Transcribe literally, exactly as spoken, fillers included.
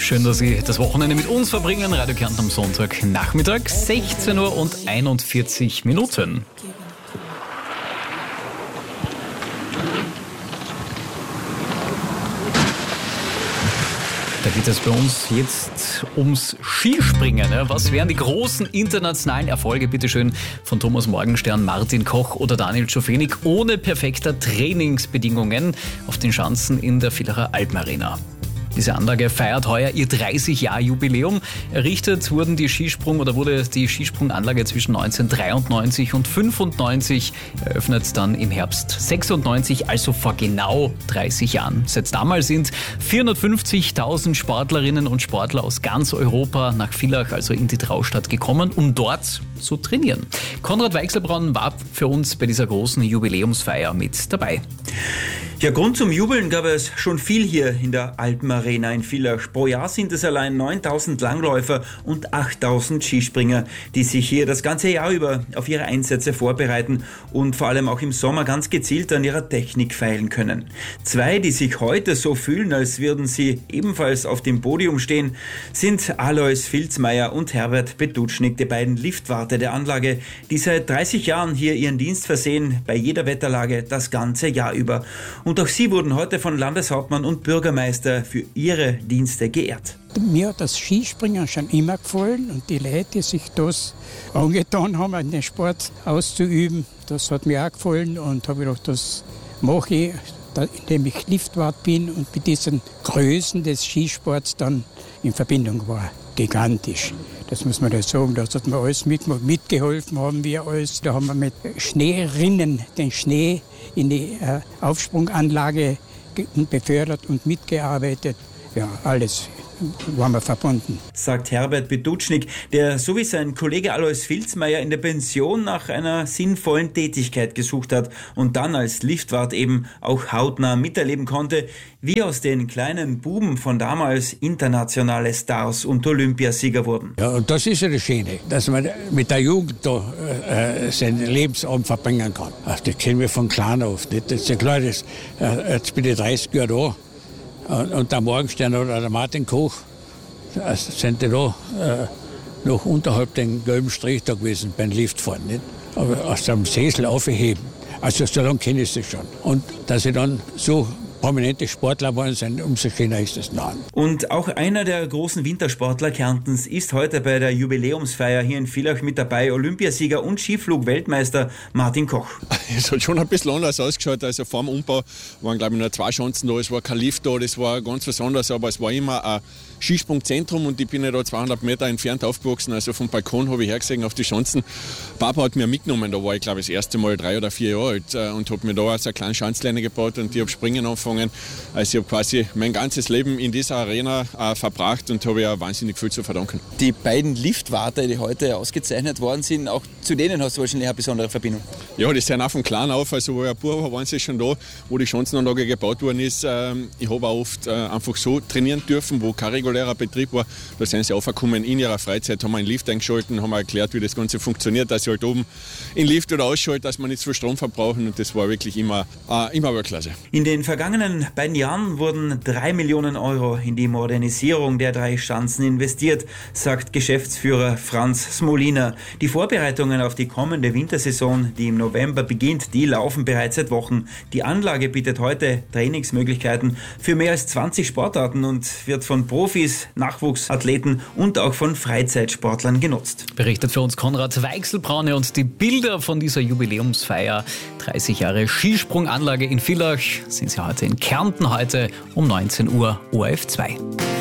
Schön, dass Sie das Wochenende mit uns verbringen. Radio Kärnten am Sonntagnachmittag, sechzehn Uhr und einundvierzig Minuten. Da geht es bei uns jetzt ums Skispringen. Was wären die großen internationalen Erfolge, bitteschön, von Thomas Morgenstern, Martin Koch oder Daniel Czofenik ohne perfekter Trainingsbedingungen auf den Schanzen in der Villacher Alpenarena? Diese Anlage feiert heuer ihr dreißig Jahr Jubiläum. Errichtet wurden die Skisprung oder wurde die Skisprunganlage zwischen neunzehnhundertdreiundneunzig und fünfundneunzig, eröffnet dann im Herbst sechsundneunzig, also vor genau dreißig Jahren. Seit damals sind vierhundertfünfzigtausend Sportlerinnen und Sportler aus ganz Europa nach Villach, also in die Traustadt, gekommen, um dort zu trainieren. Konrad Weichselbraun war für uns bei dieser großen Jubiläumsfeier mit dabei. Ja, Grund zum Jubeln gab es schon viel hier in der Alpenarena in Villach. Pro Jahr sind es allein neuntausend Langläufer und achttausend Skispringer, die sich hier das ganze Jahr über auf ihre Einsätze vorbereiten und vor allem auch im Sommer ganz gezielt an ihrer Technik feilen können. Zwei, die sich heute so fühlen, als würden sie ebenfalls auf dem Podium stehen, sind Alois Filzmeier und Herbert Bedutschnik, die beiden Liftwarte der Anlage, die seit dreißig Jahren hier ihren Dienst versehen, bei jeder Wetterlage das ganze Jahr über. Und auch sie wurden heute von Landeshauptmann und Bürgermeister für ihre Dienste geehrt. Mir hat das Skispringen schon immer gefallen und die Leute, die sich das angetan haben, den Sport auszuüben, das hat mir auch gefallen und habe gedacht, das mache ich, indem ich Liftwart bin und mit diesen Größen des Skisports dann in Verbindung war. Gigantisch. Das muss man da sagen. Da hat man alles mitgemacht. Mitgeholfen haben wir alles. Da haben wir mit Schneerinnen den Schnee in die äh, Aufsprunganlage befördert und mitgearbeitet. Ja, alles waren wir verbunden. Sagt Herbert Bedutschnik, der so wie sein Kollege Alois Filzmeier in der Pension nach einer sinnvollen Tätigkeit gesucht hat und dann als Liftwart eben auch hautnah miterleben konnte, wie aus den kleinen Buben von damals internationale Stars und Olympiasieger wurden. Ja, und das ist ja das Schöne, dass man mit der Jugend da äh, seinen Lebensabend verbringen kann. Ach, das kennen wir von klein auf. Nicht? Das ist ja klar, das, äh, jetzt bin ich dreißig Jahre da. Und der Morgenstern oder der Martin Koch sind die da äh, noch unterhalb den gelben Strich da gewesen beim Liftfahren. Nicht? Aber aus dem Sessel aufheben. Also so lange kenne ich sie schon. Und dass sie dann so prominente Sportler waren, sind, umso schöner ist es noch. Und auch einer der großen Wintersportler Kärntens ist heute bei der Jubiläumsfeier hier in Villach mit dabei, Olympiasieger und Skiflug-Weltmeister Martin Koch. Es hat schon ein bisschen anders ausgeschaut, also vor dem Umbau waren glaube ich nur zwei Schanzen da, es war kein Lift da, das war ganz was anderes, aber es war immer ein Skisprungzentrum und ich bin ja da zweihundert Meter entfernt aufgewachsen, also vom Balkon habe ich hergesehen auf die Schanzen. Papa hat mir mitgenommen, da war ich glaube ich das erste Mal drei oder vier Jahre alt und hat mir da also eine kleine Schanzleine gebaut und ich habe Springen angefangen. Also ich habe quasi mein ganzes Leben in dieser Arena äh, verbracht und habe ja wahnsinnig viel zu verdanken. Die beiden Liftwarte, die heute ausgezeichnet worden sind, auch zu denen hast du wahrscheinlich eine besondere Verbindung. Ja, die sind auch von klein auf, also wo ich ein Bub war, waren sie schon da, wo die Schanzenanlage gebaut worden ist. Ähm, ich habe auch oft äh, einfach so trainieren dürfen, wo kein regulärer Betrieb war. Da sind sie aufgekommen in ihrer Freizeit, haben einen Lift eingeschalten, haben erklärt, wie das Ganze funktioniert, dass sie halt oben in Lift oder ausschalten, dass man nicht so viel Strom verbrauchen und das war wirklich immer, äh, immer Weltklasse. In den vergangenen beiden Jahren wurden drei Millionen Euro in die Modernisierung der drei Schanzen investiert, sagt Geschäftsführer Franz Smolina. Die Vorbereitungen auf die kommende Wintersaison, die im November beginnt, die laufen bereits seit Wochen. Die Anlage bietet heute Trainingsmöglichkeiten für mehr als zwanzig Sportarten und wird von Profis, Nachwuchsathleten und auch von Freizeitsportlern genutzt. Berichtet für uns Konrad Weichselbraune und die Bilder von dieser Jubiläumsfeier. dreißig Jahre Skisprunganlage in Villach sind sie heute in Kärnten, heute um neunzehn Uhr O R F zwei.